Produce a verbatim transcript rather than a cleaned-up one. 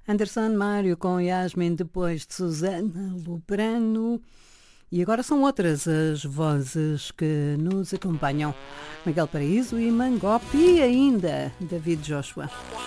Anderson Mário com Yasmin, depois de Susana Luprano. E agora são outras as vozes que nos acompanham. Miguel Paraíso e Mangope e ainda David Joshua.